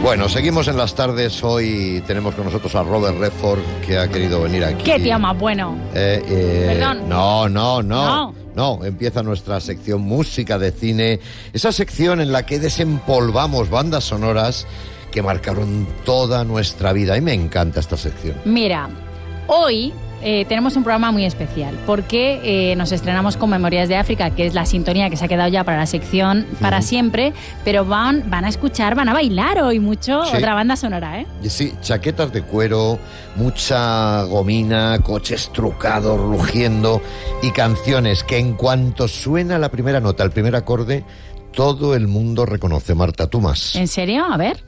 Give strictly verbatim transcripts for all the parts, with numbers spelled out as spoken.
Bueno, seguimos en las tardes. Hoy tenemos con nosotros a Robert Redford, que ha querido venir aquí. ¡Qué tío más bueno! Eh, eh, Perdón. No, no, no. No. No, empieza nuestra sección Música de Cine. Esa sección en la que desempolvamos bandas sonoras que marcaron toda nuestra vida. Y me encanta esta sección. Mira, hoy eh, tenemos un programa muy especial porque eh, nos estrenamos con Memorias de África, que es la sintonía que se ha quedado ya para la sección para uh-huh. siempre, pero van, van a escuchar, van a bailar hoy mucho sí. otra banda sonora, ¿eh? Sí, chaquetas de cuero, mucha gomina, coches trucados, rugiendo y canciones que en cuanto suena la primera nota, el primer acorde, todo el mundo reconoce. Marta, ¿tú más? ¿En serio? A ver.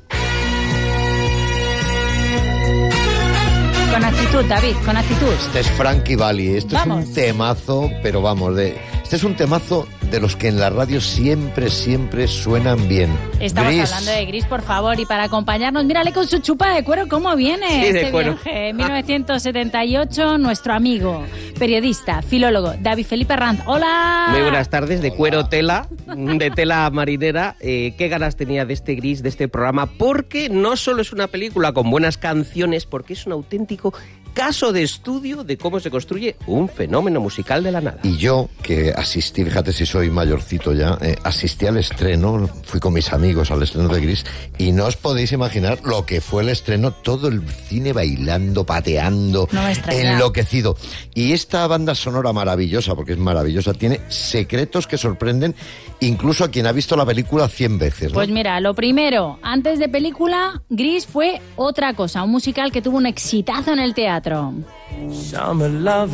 Con actitud, David, con actitud. Este es Frankie Valli. Este vamos. es un temazo, pero vamos, de este es un temazo de los que en la radio siempre, siempre suenan bien. Estamos Gris. hablando de Gris, por favor, y para acompañarnos, mírale con su chupa de cuero cómo viene sí, este de cuero. viaje. En mil novecientos setenta y ocho, nuestro amigo, periodista, filólogo, David Felipe Arranz. ¡Hola! Muy buenas tardes, de cuero tela, de tela marinera. Eh, ¿Qué ganas tenía de este Gris, de este programa? Porque no solo es una película con buenas canciones, porque es un auténtico caso de estudio de cómo se construye un fenómeno musical de la nada. Y yo, que asistí, fíjate si soy mayorcito ya, eh, asistí al estreno, fui con mis amigos al estreno de Gris, y no os podéis imaginar lo que fue el estreno, todo el cine bailando, pateando, no enloquecido. Y esta banda sonora maravillosa, porque es maravillosa, tiene secretos que sorprenden incluso a quien ha visto la película cien veces, ¿no? Pues mira, lo primero, antes de película, Gris fue otra cosa, un musical que tuvo un exitazo en el teatro. Summer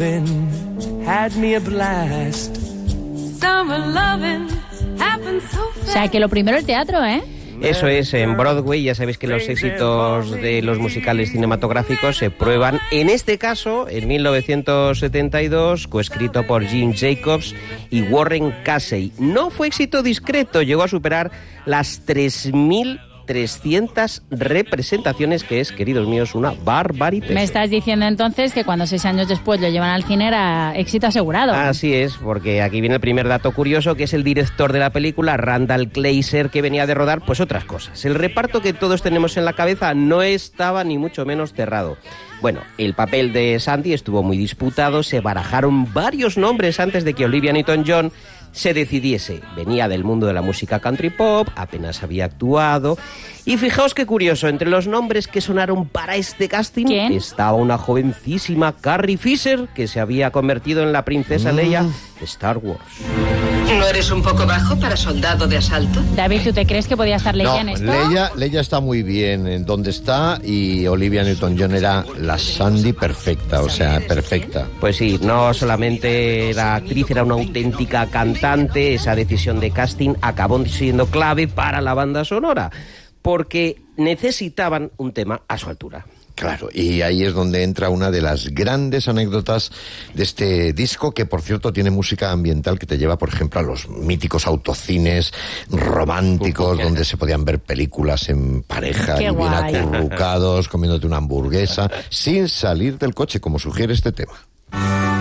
lovin' had me a blast. Summer lovin' happened so fast. O sea, que lo primero el teatro, ¿eh? Eso es, en Broadway ya sabéis que los éxitos de los musicales cinematográficos se prueban, en este caso, en mil novecientos setenta y dos, coescrito por Jim Jacobs y Warren Casey. No fue éxito discreto, llegó a superar las tres mil trescientas representaciones, que es, queridos míos, una barbaridad. Me estás diciendo entonces que cuando seis años después lo llevan al cine era éxito asegurado. Así es, porque aquí viene el primer dato curioso, que es el director de la película, Randall Kleiser, que venía de rodar pues otras cosas. El reparto que todos tenemos en la cabeza no estaba ni mucho menos cerrado. Bueno, el papel de Sandy estuvo muy disputado, se barajaron varios nombres antes de que Olivia Newton-John se decidiese. Venía del mundo de la música country pop, apenas había actuado. Y fijaos qué curioso, entre los nombres que sonaron para este casting ¿Quién? estaba una jovencísima Carrie Fisher, que se había convertido en la princesa Leia de Star Wars. ¿No eres un poco bajo para soldado de asalto? David, ¿tú te crees que podía estar Leia no, en esto? Leia, Leia está muy bien en donde está, y Olivia Newton-John era la Sandy perfecta, o sea, perfecta. Pues sí, no solamente era actriz, era una auténtica cantante. Esa decisión de casting acabó siendo clave para la banda sonora, porque necesitaban un tema a su altura. Claro, y ahí es donde entra una de las grandes anécdotas de este disco, que por cierto tiene música ambiental que te lleva, por ejemplo, a los míticos autocines románticos, uh, donde se podían ver películas en pareja. Qué y bien guay. acurrucados, comiéndote una hamburguesa, sin salir del coche, como sugiere este tema.